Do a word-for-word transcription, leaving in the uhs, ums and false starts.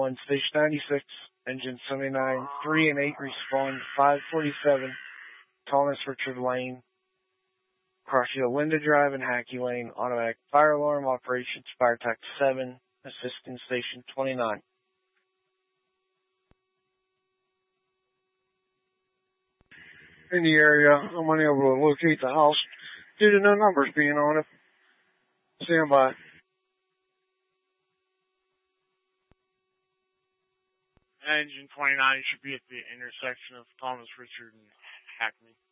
one, Station ninety-six, Engine seventy-nine, three and eight respond to five forty-seven, Thomas Richard Lane, Crossfield Linda Drive and Hackey Lane, automatic fire alarm operations, fire tax seven, assisting Station twenty-nine. In the area, I'm unable to locate the house due to no numbers being on it. Stand by. Engine twenty-nine should be at the intersection of Thomas Richard and Hackney.